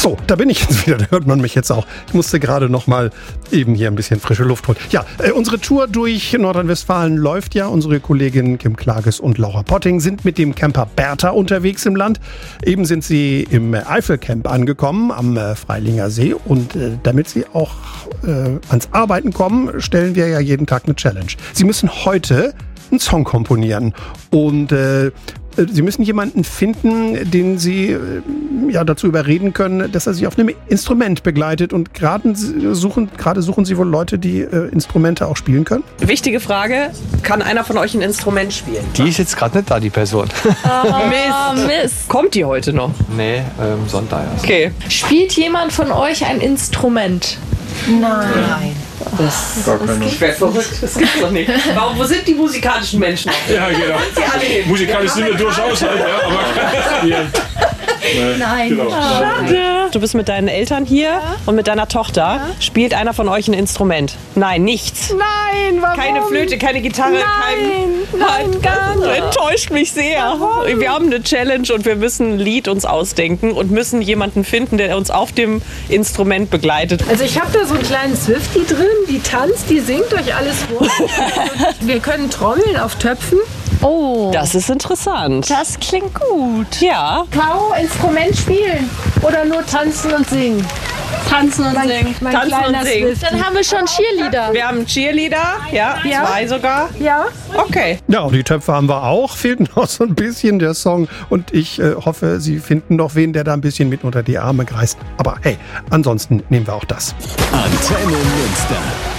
So, da bin ich jetzt wieder, da hört man mich jetzt auch. Ich musste gerade noch mal eben hier ein bisschen frische Luft holen. Ja, unsere Tour durch Nordrhein-Westfalen läuft ja. Unsere Kolleginnen Kim Klages und Laura Potting sind mit dem Camper Bertha unterwegs im Land. Eben sind sie im Eifelcamp angekommen am Freilinger See. Und damit sie auch ans Arbeiten kommen, stellen wir ja jeden Tag eine Challenge. Sie müssen heute einen Song komponieren und Sie müssen jemanden finden, den Sie dazu überreden können, dass er sich auf einem Instrument begleitet. Und gerade suchen Sie wohl Leute, die Instrumente auch spielen können? Wichtige Frage, kann einer von euch ein Instrument spielen? Die ist jetzt gerade nicht da, die Person. Mist. Kommt die heute noch? Nee, Sonntag erst. Okay. Spielt jemand von euch ein Instrument? Nein. Das wäre verrückt, das gibt's doch nicht. Wo sind die musikalischen Menschen? Ja, genau. Sie alle hin. Musikalisch sind wir durchaus halt, ja, aber ja. Nein. Genau. Schade. Du bist mit deinen Eltern hier und mit deiner Tochter. Ja. Spielt einer von euch ein Instrument? Nein, nichts. Nein, warum? Keine Flöte, keine Gitarre, Nein, gar nicht. Enttäuscht mich sehr. Warum? Wir haben eine Challenge und wir müssen ein Lied uns ausdenken und müssen jemanden finden, der uns auf dem Instrument begleitet. Also ich habe da so einen kleinen Swiftie drin, die tanzt, die singt euch alles vor. Wir können trommeln auf Töpfen. Oh, Das ist interessant. das klingt gut. Ja. Caro, Instrument spielen oder nur tanzen und singen? Tanzen und singen. Mein Tanzen kleiner und singen. Swiftie. Dann haben wir schon Cheerleader. Wir haben Cheerleader, ja, 2 sogar. Ja? Okay. Ja, und die Töpfe haben wir auch. Fehlt noch so ein bisschen der Song. Und ich hoffe, Sie finden noch wen, der da ein bisschen mit unter die Arme greift. Aber hey, ansonsten nehmen wir auch das. Antenne Münster.